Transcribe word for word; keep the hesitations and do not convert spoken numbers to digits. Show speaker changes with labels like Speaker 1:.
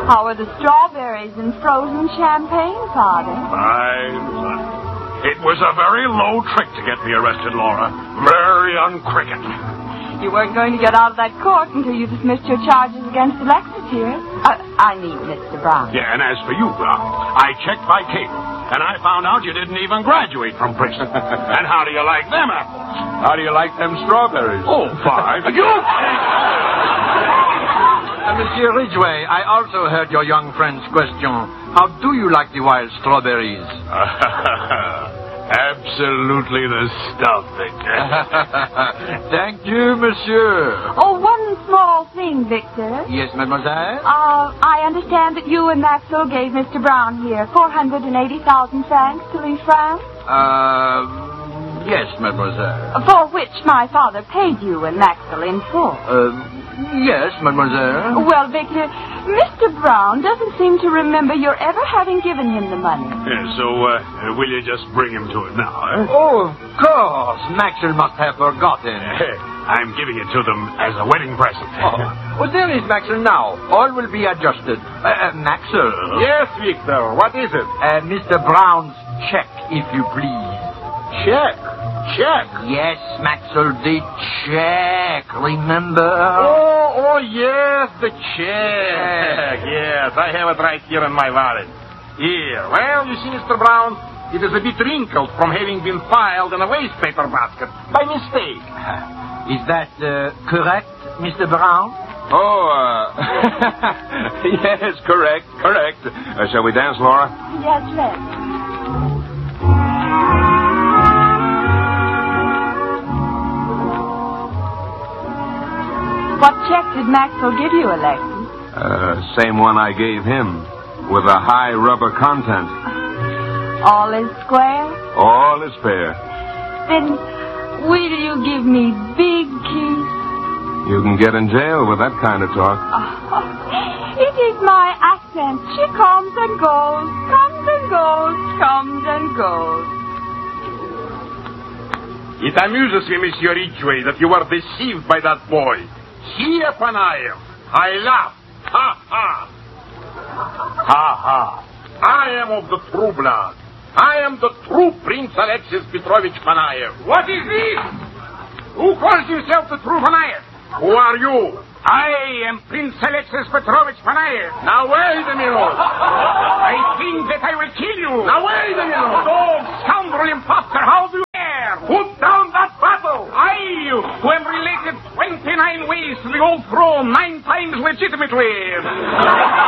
Speaker 1: How are the strawberries and frozen champagne, Father?
Speaker 2: Fine. It was a very low trick to get me arrested, Laura. Very uncricket.
Speaker 1: You weren't going to get out of that court until you dismissed your charges against Alexis here. Uh, I mean, Mister Brown.
Speaker 2: Yeah, and as for you, uh, I checked by cable, and I found out you didn't even graduate from Princeton. And how do you like them apples?
Speaker 3: How do you like them strawberries?
Speaker 2: Oh, fine. You...
Speaker 4: Uh, Monsieur Ridgway, I also heard your young friend's question. How do you like the wild strawberries?
Speaker 2: Absolutely the stuff, Victor.
Speaker 4: Thank you, monsieur.
Speaker 1: Oh, one small thing, Victor.
Speaker 4: Yes, mademoiselle?
Speaker 1: Uh, I understand that you and Maxwell gave Mister Brown here four hundred eighty thousand francs to leave France?
Speaker 4: Uh, yes, mademoiselle.
Speaker 1: For which my father paid you and Maxwell in full.
Speaker 4: Uh... Yes, mademoiselle.
Speaker 1: Well, Victor, Mister Brown doesn't seem to remember your ever having given him the money.
Speaker 2: Yeah, so, uh, will you just bring him to it now, eh?
Speaker 4: Oh, of course. Maxwell must have forgotten.
Speaker 2: I'm giving it to them as a wedding present.
Speaker 4: Oh. Well, there is Maxwell now. All will be adjusted. Uh, uh, Maxwell?
Speaker 3: Yes, Victor. What is it?
Speaker 4: Uh, Mister Brown's check, if you please.
Speaker 3: Check? Check?
Speaker 4: Yes, Maxwell, the check, remember?
Speaker 3: Oh, oh, yes, the check. Yes, I have it right here in my wallet. Here. Well, you see, Mister Brown, it is a bit wrinkled from having been filed in a wastepaper basket by mistake.
Speaker 4: Is that uh, correct, Mister Brown?
Speaker 3: Oh, uh... yes, correct, correct. Uh, shall we dance, Laura?
Speaker 1: Yes, let's. What check did Maxwell give you, Alexis?
Speaker 3: Uh, same one I gave him, with a high rubber content.
Speaker 1: All is square?
Speaker 3: All is fair.
Speaker 1: Then will you give me big kiss?
Speaker 3: You can get in jail with that kind of talk.
Speaker 1: Oh, it is my accent. She comes and goes, comes and goes, comes and goes.
Speaker 3: It amuses me, Monsieur Ridgway, that you were deceived by that boy. Here, Panaev, I laugh. Ha, ha. Ha, ha. I am of the true blood. I am the true Prince Alexis Petrovich Panaev. What is this? Who calls himself the true Panaev? Who are you? I am Prince Alexis Petrovich Panaev. Now wait a minute. I think that I will kill you. Now wait a minute. Dog, scoundrel, imposter, how do you dare? Put down that bottle. I, who am related twenty-nine ways to the old throne, nine times legitimately.